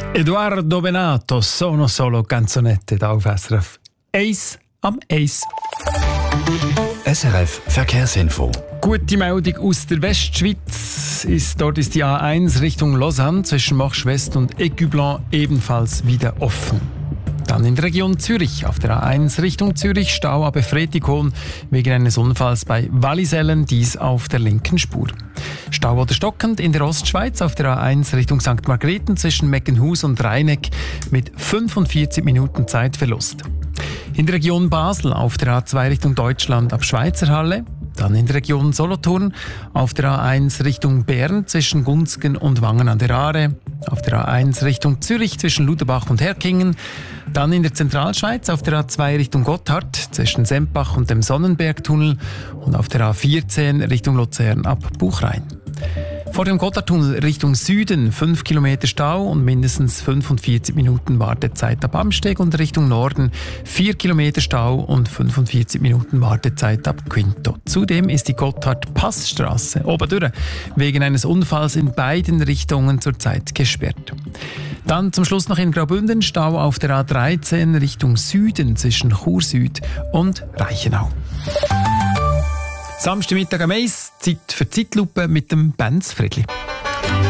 Edoardo Bennato, Sono solo canzonette da auf SRF 1 am 1. SRF Verkehrsinfo. Gute Meldung aus der Westschweiz. Dort ist die A1 Richtung Lausanne zwischen Marche-West und Écublens ebenfalls wieder offen. Dann in der Region Zürich. Auf der A1 Richtung Zürich Stau ab Efretikon wegen eines Unfalls bei Wallisellen, dies auf der linken Spur. Stau oder stockend in der Ostschweiz auf der A1 Richtung St. Margrethen zwischen Meckenhus und Rheineck mit 45 Minuten Zeitverlust. In der Region Basel auf der A2 Richtung Deutschland ab Schweizerhalle. Dann in der Region Solothurn auf der A1 Richtung Bern zwischen Gunzgen und Wangen an der Aare. Auf der A1 Richtung Zürich zwischen Luderbach und Herkingen. Dann in der Zentralschweiz auf der A2 Richtung Gotthard zwischen Sempach und dem Sonnenbergtunnel. Und auf der A14 Richtung Luzern ab Buchrein. Vor dem Gotthardtunnel Richtung Süden 5 Kilometer Stau und mindestens 45 Minuten Wartezeit ab Amsteg und Richtung Norden 4 Kilometer Stau und 45 Minuten Wartezeit ab Quinto. Zudem ist die Gotthard-Passstraße obendurch wegen eines Unfalls in beiden Richtungen zurzeit gesperrt. Dann zum Schluss noch in Graubünden Stau auf der A13 Richtung Süden zwischen Chur Süd und Reichenau. Samstagmittag am 1, Zeit für Zeitlupe mit dem Benz Friedli.